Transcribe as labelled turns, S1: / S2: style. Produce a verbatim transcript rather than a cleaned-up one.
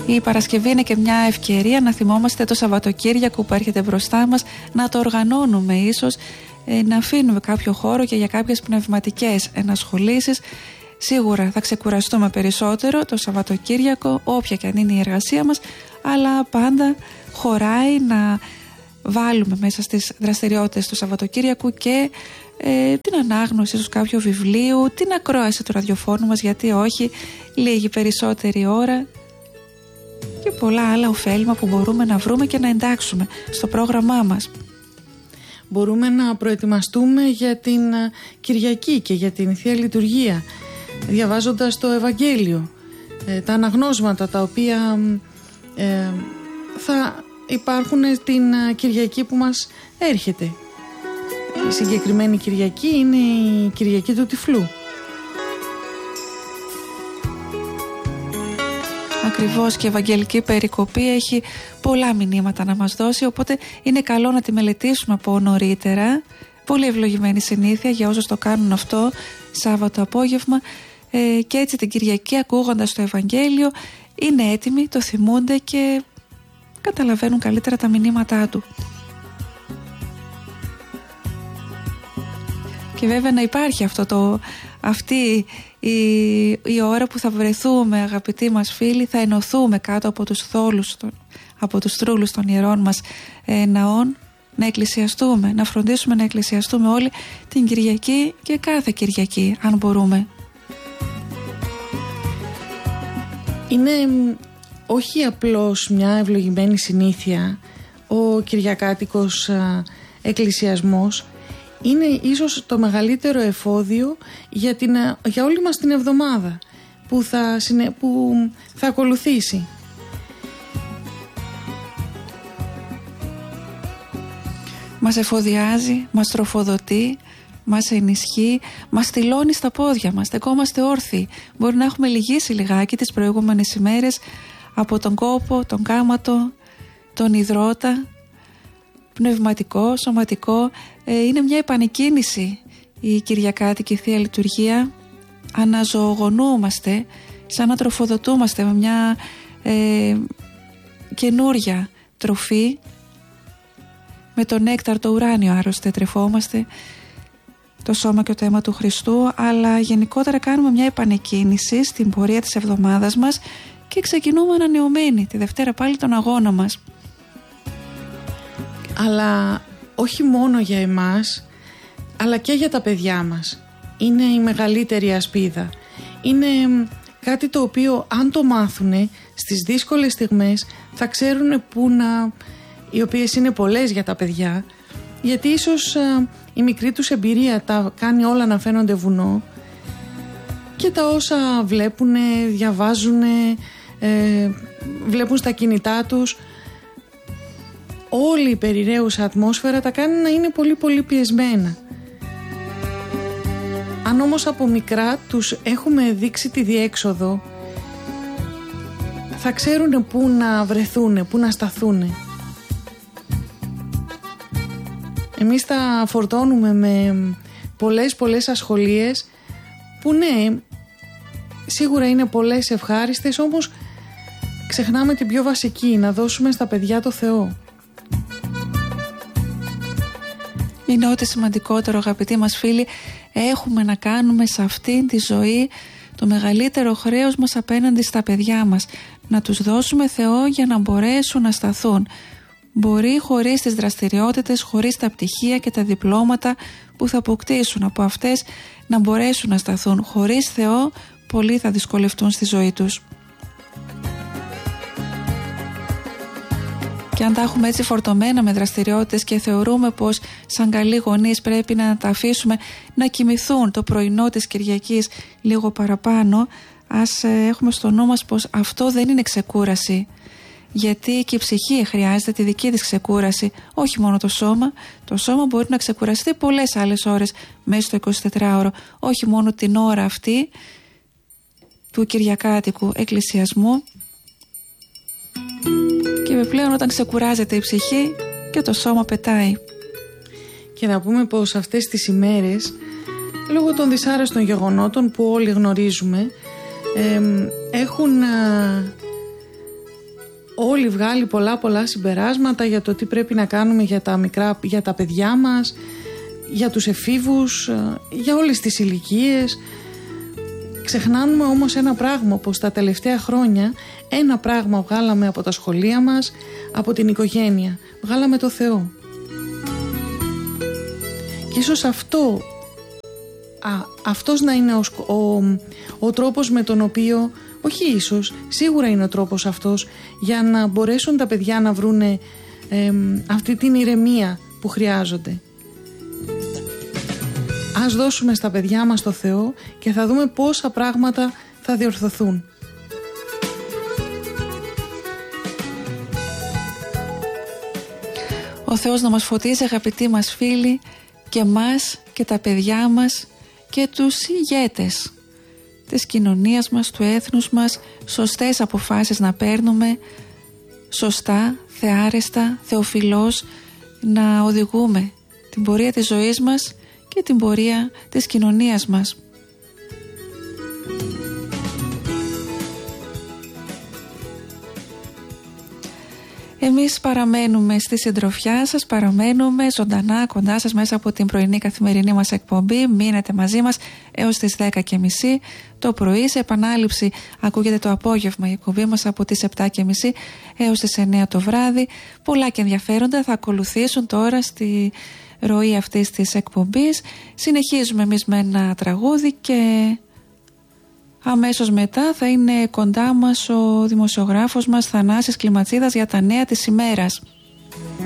S1: Η Παρασκευή είναι και μια ευκαιρία να θυμόμαστε το Σαββατοκύριακο που έρχεται μπροστά μας, να το οργανώνουμε ίσως, να αφήνουμε κάποιο χώρο και για κάποιες πνευματικές ενασχολήσεις. Σίγουρα θα ξεκουραστούμε περισσότερο το Σαββατοκύριακο, όποια και αν είναι η εργασία μας, αλλά πάντα χωράει να βάλουμε μέσα στις δραστηριότητες του Σαββατοκύριακου και ε, την ανάγνωση ίσως κάποιου βιβλίου, την ακρόαση του ραδιοφώνου μας, γιατί όχι, λίγη περισσότερη ώρα και πολλά άλλα ωφέλιμα που μπορούμε να βρούμε και να εντάξουμε στο πρόγραμμά μας.
S2: Μπορούμε να προετοιμαστούμε για την Κυριακή και για την Θεία Λειτουργία, διαβάζοντας το Ευαγγέλιο, ε, τα αναγνώσματα τα οποία ε, θα υπάρχουν την Κυριακή που μας έρχεται. Η συγκεκριμένη Κυριακή είναι η Κυριακή του Τυφλού.
S1: Ακριβώς, και η Ευαγγελική Περικοπή έχει πολλά μηνύματα να μας δώσει, οπότε είναι καλό να τη μελετήσουμε από νωρίτερα. Πολύ ευλογημένη συνήθεια για όσους το κάνουν αυτό Σάββατο απόγευμα, ε, και έτσι την Κυριακή ακούγοντας το Ευαγγέλιο είναι έτοιμοι, το θυμούνται και καταλαβαίνουν καλύτερα τα μηνύματά του. Και βέβαια να υπάρχει αυτό το, αυτή η, η ώρα που θα βρεθούμε, αγαπητοί μας φίλοι, θα ενωθούμε κάτω από τους θόλους, από τους τρούλους των ιερών μας ε, ναών, να εκκλησιαστούμε, να φροντίσουμε να εκκλησιαστούμε όλοι την Κυριακή και κάθε Κυριακή, αν μπορούμε.
S2: Είναι όχι απλώς μια ευλογημένη συνήθεια ο κυριακάτικος α, εκκλησιασμός, είναι ίσως το μεγαλύτερο εφόδιο για, την, για όλη μας την εβδομάδα που θα, συνε, που θα ακολουθήσει.
S1: Μας εφοδιάζει, μας τροφοδοτεί, μας ενισχύει, μας στυλώνει στα πόδια μας, στεκόμαστε όρθιοι. Μπορεί να έχουμε λυγίσει λιγάκι τις προηγούμενες ημέρες από τον κόπο, τον κάματο, τον υδρότα, πνευματικό, σωματικό. Ε, είναι μια επανεκκίνηση η Κυριακάτικη Θεία Λειτουργία. Αναζωογονούμαστε, σαν να τροφοδοτούμαστε με μια ε, καινούρια τροφή. Με το νέκταρ το ουράνιο άρρωστε τρεφόμαστε, το σώμα και το αίμα του Χριστού, αλλά γενικότερα κάνουμε μια επανεκκίνηση στην πορεία της εβδομάδας μας και ξεκινούμε ανανεωμένοι τη Δευτέρα πάλι τον αγώνα μας.
S2: Αλλά όχι μόνο για εμάς, αλλά και για τα παιδιά μας. Είναι η μεγαλύτερη ασπίδα. Είναι κάτι το οποίο αν το μάθουνε στις δύσκολες στιγμές θα ξέρουν που να, οι οποίες είναι πολλές για τα παιδιά, γιατί ίσως α, η μικρή τους εμπειρία τα κάνει όλα να φαίνονται βουνό και τα όσα βλέπουν, διαβάζουν, ε, βλέπουν στα κινητά τους, όλη η περιραίουσα ατμόσφαιρα τα κάνει να είναι πολύ πολύ πιεσμένα. Αν όμως από μικρά τους έχουμε δείξει τη διέξοδο, θα ξέρουν πού να βρεθούν, πού να σταθούν. Εμείς τα φορτώνουμε με πολλές πολλές ασχολίες που ναι, σίγουρα είναι πολλές ευχάριστες, όμως ξεχνάμε την πιο βασική, να δώσουμε στα παιδιά το Θεό.
S1: Είναι ό,τι σημαντικότερο, αγαπητοί μας φίλοι, έχουμε να κάνουμε σε αυτήν τη ζωή το μεγαλύτερο χρέος μας απέναντι στα παιδιά μας. Να τους δώσουμε Θεό για να μπορέσουν να σταθούν. Μπορεί χωρίς τις δραστηριότητες, χωρίς τα πτυχία και τα διπλώματα που θα αποκτήσουν από αυτές να μπορέσουν να σταθούν. Χωρίς Θεό πολλοί θα δυσκολευτούν στη ζωή τους. Και αν τα έχουμε έτσι φορτωμένα με δραστηριότητες και θεωρούμε πως σαν καλοί γονείς πρέπει να τα αφήσουμε να κοιμηθούν το πρωινό της Κυριακής λίγο παραπάνω, ας έχουμε στο νου μας πως αυτό δεν είναι ξεκούραση. Γιατί και η ψυχή χρειάζεται τη δική της ξεκούραση, όχι μόνο το σώμα. Το σώμα μπορεί να ξεκουραστεί πολλές άλλες ώρες μέσα στο εικοσιτετράωρο, όχι μόνο την ώρα αυτή του Κυριακάτικου εκκλησιασμού. Και επιπλέον όταν ξεκουράζεται η ψυχή και το σώμα πετάει.
S2: Και να πούμε πως αυτές τις ημέρες, λόγω των δυσάρεστων γεγονότων που όλοι γνωρίζουμε, ε, έχουν α, όλοι βγάλει πολλά πολλά συμπεράσματα για το τι πρέπει να κάνουμε για τα μικρά, για τα παιδιά μας, για τους εφήβους, για όλες τις ηλικίες. Ξεχνάμε όμως ένα πράγμα, πως τα τελευταία χρόνια ένα πράγμα βγάλαμε από τα σχολεία μας, από την οικογένεια. Βγάλαμε το Θεό. Και ίσως αυτό, α, αυτός να είναι ο, ο, ο τρόπος με τον οποίο, όχι ίσως, σίγουρα είναι ο τρόπος αυτός, για να μπορέσουν τα παιδιά να βρούνε ε, αυτή την ηρεμία που χρειάζονται. Ας δώσουμε στα παιδιά μας το Θεό και θα δούμε πόσα πράγματα θα διορθωθούν.
S1: Ο Θεός να μας φωτίσει, αγαπητοί μας φίλοι, και μας και τα παιδιά μας και τους ηγέτες της κοινωνίας μας, του έθνους μας, σωστές αποφάσεις να παίρνουμε, σωστά, θεάρεστα, θεοφιλώς, να οδηγούμε την πορεία της ζωής μας και την πορεία της κοινωνίας μας. Εμείς παραμένουμε στη συντροφιά σας, παραμένουμε ζωντανά κοντά σας μέσα από την πρωινή καθημερινή μας εκπομπή. Μείνετε μαζί μας έως τις δέκα και μισή το πρωί. Σε επανάληψη ακούγεται το απόγευμα η εκπομπή μας από τις επτά και μισή έως τις εννέα το βράδυ. Πολλά και ενδιαφέροντα θα ακολουθήσουν τώρα στη ροή αυτής της εκπομπής. Συνεχίζουμε εμείς με ένα τραγούδι και αμέσως μετά θα είναι κοντά μας ο δημοσιογράφος μας Θανάσης Κλιματσίδας για τα νέα της ημέρας.